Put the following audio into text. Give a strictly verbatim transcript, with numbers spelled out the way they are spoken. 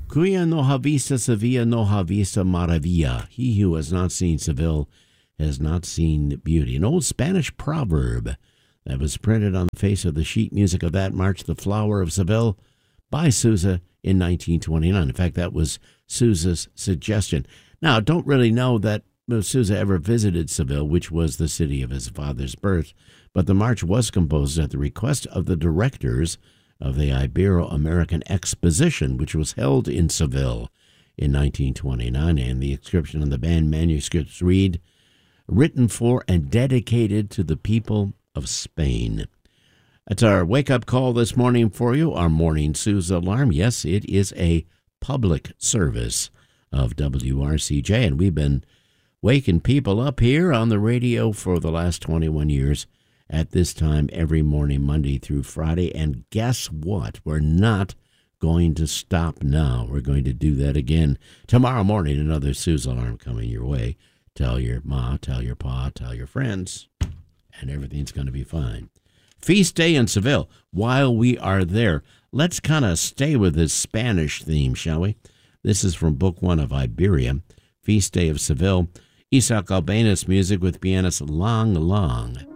Cuya no ha vista Sevilla no ha vista maravilla. He who has not seen Seville has not seen beauty. An old Spanish proverb that was printed on the face of the sheet music of that march, The Flower of Seville, by Sousa in nineteen twenty-nine. In fact, that was Sousa's suggestion. Now, I don't really know that Sousa ever visited Seville, which was the city of his father's birth, but the march was composed at the request of the directors of the Ibero-American Exposition, which was held in Seville in nineteen twenty-nine, and the inscription on the band manuscripts read, "Written for and dedicated to the people of Spain." That's our wake-up call this morning for you, our morning Sousa alarm. Yes, it is a public service of W R C J, and we've been waking people up here on the radio for the last twenty-one years at this time every morning, Monday through Friday. And guess what? We're not going to stop now. We're going to do that again tomorrow morning. Another Sousa alarm coming your way. Tell your ma, tell your pa, tell your friends, and everything's going to be fine. Feast day in Seville. While we are there, let's kind of stay with this Spanish theme, shall we? This is from Book One of Iberia, Feast Day of Seville. Isaac Albéniz music with pianist Lang Lang.